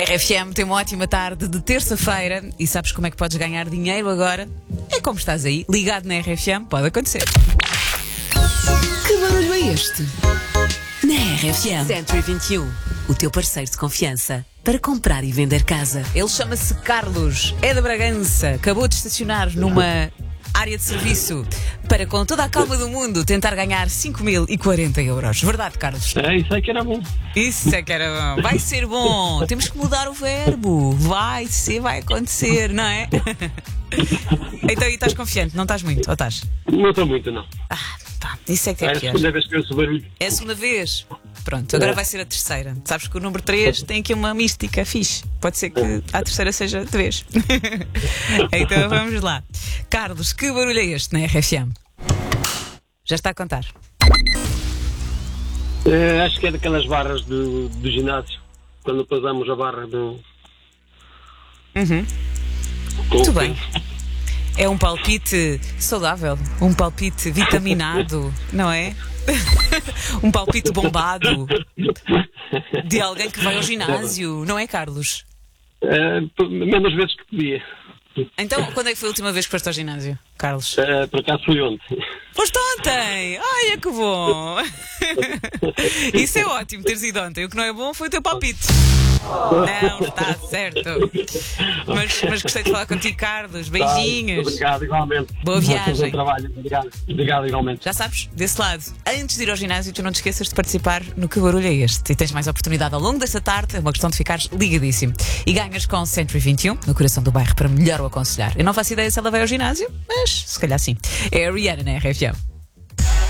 RFM tem uma ótima tarde de terça-feira e sabes como é que podes ganhar dinheiro agora? É como estás aí, ligado na RFM, pode acontecer. Que barulho é este? Na RFM 121, o teu parceiro de confiança para comprar e vender casa. Ele chama-se Carlos, é de Bragança, acabou de estacionar numa área de serviço para, com toda a calma do mundo, tentar ganhar 5.040 euros. Verdade, Carlos? Isso é que era bom. Isso é que era bom. Vai ser bom. Temos que mudar o verbo. Vai acontecer, não é? Então, aí estás confiante? Não estás muito? Ou estás? Não estou muito, não. Tá. Isso é que é É a pior. segunda vez que eu ouço barulho. É a segunda vez. Pronto, agora vai ser a terceira. Sabes que o número 3 tem aqui uma mística fixe. Pode ser que a terceira seja de vez. Então vamos lá. Carlos, que barulho é este na RFM? Já está a contar. Acho que é daquelas barras do ginásio. Quando passamos a barra do. Muito bem. É um palpite saudável, um palpite vitaminado, não é? Um palpite bombado de alguém que vai ao ginásio, não é, Carlos? Menos vezes que podia. Então, quando é que foi a última vez que foste ao ginásio, Carlos? Por acaso foi ontem. Foste ontem! Ai, é que bom! Isso é ótimo, teres ido ontem. O que não é bom foi o teu palpite. Não, está certo. Mas gostei de falar contigo, Carlos. Beijinhos. Obrigado, igualmente. Boa viagem. Bom trabalho. Obrigado, igualmente. Já sabes, desse lado, antes de ir ao ginásio, tu não te esqueças de participar no Que Barulho é Este. E tens mais oportunidade ao longo desta tarde, é uma questão de ficares ligadíssimo. E ganhas com 121, no coração do bairro, para melhor o aconselhar. Eu não faço ideia se ela vai ao ginásio, mas se calhar sim. É a Rihanna na RFM.